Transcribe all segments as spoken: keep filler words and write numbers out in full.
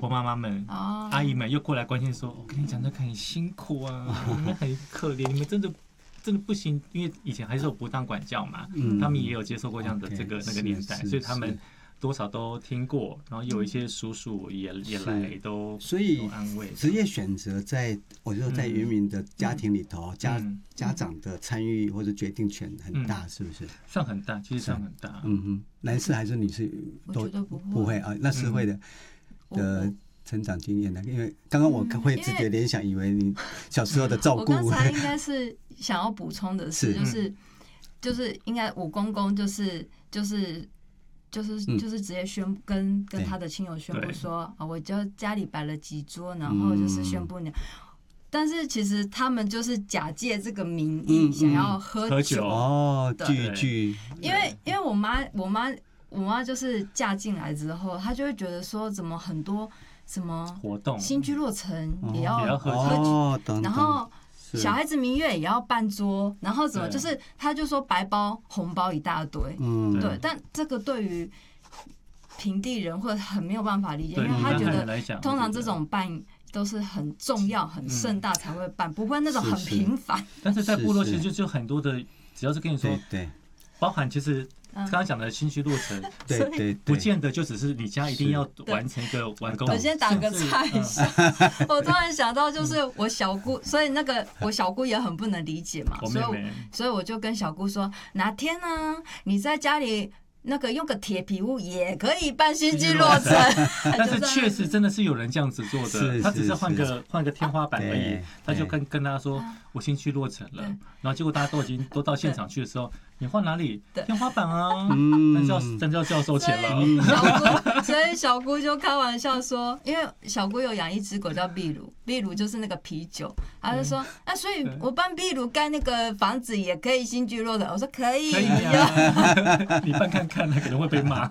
婆妈妈们、哦、阿姨们又过来关心说：“我跟你讲，那个很辛苦啊，你们很可怜，你们真的真的不行。”因为以前还是有不当管教嘛，嗯、他们也有接受过这样的这个、okay, 那个年代，所以他们多少都听过。然后有一些叔叔也、嗯、也来都所以都安慰。 职业选择在我觉得在原民的家庭里头，嗯、家、嗯、家长的参与或者决定权很大，嗯、是不是？ 算很大，其实算很大。 嗯哼，男士还是女士都不会啊，那是会的。嗯、的成长经验呢？因为刚刚我会直觉联想，以为你小时候的照顾。 我刚才应该是想要补充的是，就是就是应该我公公就是就是就是就是直接宣布跟跟他的亲友宣布说啊，我就家里摆了几桌，然后就是宣布你。但是其实他们就是假借这个名义想要喝酒， 喝酒哦，聚聚。 因为因为我妈我妈我妈就是嫁进来之后，她就会觉得说怎么很多。什么活动？ 新居落成也要喝酒， 哦、 然后小孩子蜜月也要办桌，然后怎么就是他就说白包红包一大堆，嗯，对。但这个对于平地人会很没有办法理解，因为他觉得通常这种办都是很重要、很盛大才会办，不会那种很平凡。 但是在部落其实就就很多的，只要是跟你说， 对， 包含其实。刚刚讲的新居落成， 对对， 不见得就只是你家一定要完成一个完工。 我先打个岔一下，我突然想到，就是我小姑，所以那个我小姑也很不能理解嘛，所以所以我就跟小姑说，哪天呢，你在家里。那个用个铁皮屋也可以办新居落成， 但是确实真的是有人这样子做的，他只是换个换个天花板而已，他就跟跟大家说我新居落成了，然后结果大家都已经都到现场去的时候，你换哪里？天花板啊，那就要真就要叫收钱了。 小姑，所以小姑就开玩笑说，因为小姑有养一只狗叫秘鲁，秘鲁就是那个啤酒，她就说，那所以我帮秘鲁盖那个房子也可以新居落成，我说可以， 可以啊，你办看看。看，他可能会被骂。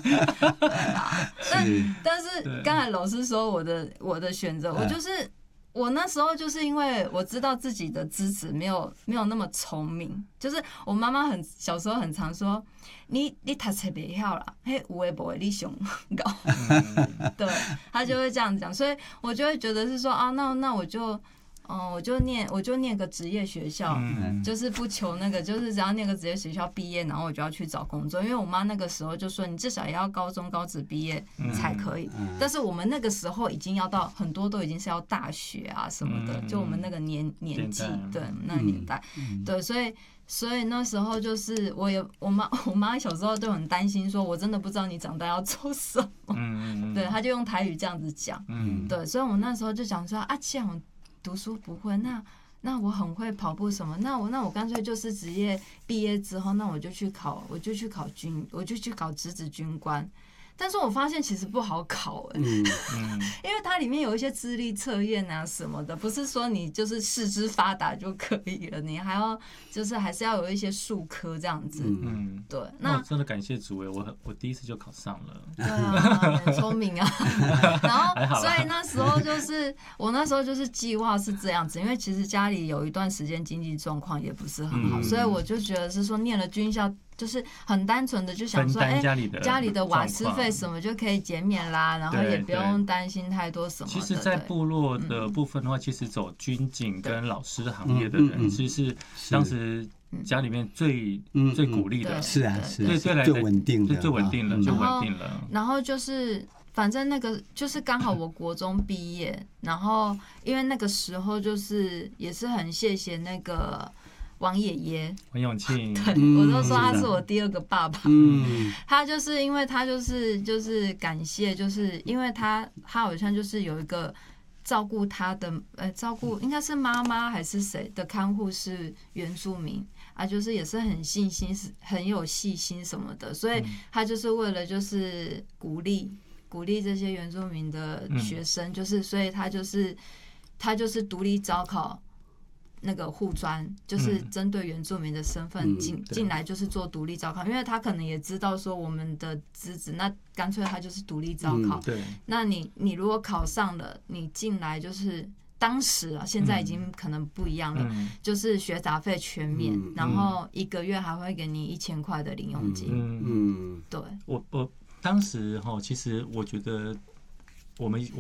但但是刚才老师说我的我的选择，我就是我那时候就是因为我知道自己的资质没有没有那么聪明，就是我妈妈很小时候很常说你你读册不好啦，嘿有的没的你上高，对，她就会这样讲，所以我就会觉得是说啊，那那我就。嗯，我就念，我就念个职业学校，嗯、就是不求那个，就是只要念个职业学校毕业，然后我就要去找工作。因为我妈那个时候就说，你至少也要高中高职毕业才可以。嗯嗯、但是我们那个时候已经要到很多都已经是要大学啊什么的，嗯、就我们那个年年纪，对那个年代，嗯、对，所以所以那时候就是我也我妈我妈小时候都很担心，说我真的不知道你长大要做什么。嗯、对，她就用台语这样子讲。嗯、对，所以我那时候就讲说啊，这样。读书不会，那那我很会跑步什么，那我那我干脆就是职业毕业之后，那我就去考，我就去考军，我就去考职职军官。但是我发现其实不好考哎、欸，嗯嗯、因为它里面有一些智力测验啊什么的，不是说你就是四肢发达就可以了，你还要就是还是要有一些术科这样子。嗯，对。 那我真的感谢主委，我我第一次就考上了。 对啊，很聪明啊。然后，所以那时候就是我那时候就是计划是这样子，因为其实家里有一段时间经济状况也不是很好，嗯、所以我就觉得是说念了军校。就是很单纯的就想说，哎，家里的家里的瓦斯费什么就可以减免啦，然后也不用担心太多什么的。 其实，在部落的部分的话，其实走军警跟老师行业的人，其实是当时家里面最最鼓励的， 是啊，是对对来最稳定的， 最稳定了，就稳定了。 然后就是。反正那个就是刚好我国中毕业，然后因为那个时候就是也是很谢谢那个。王爷爷， 王永庆， 对，我都说他是我第二个爸爸。嗯，他就是因为他就是就是感谢，就是因为他他好像就是有一个照顾他的，呃，照顾应该是妈妈还是谁的看护是原住民啊，就是也是很细心，很有细心什么的，所以他就是为了就是鼓励鼓励这些原住民的学生，就是所以他就是他就是独立招考。那个护专就是针对原住民的身份进进来，就是做独立招考，因为他可能也知道说我们的资质，那干脆他就是独立招考。对，那你你如果考上了，你进来就是当时啊，现在已经可能不一样了，就是学杂费全免，然后一个月还会给你一千块的零用金。嗯，对。 我我当时哈，其实我觉得。我们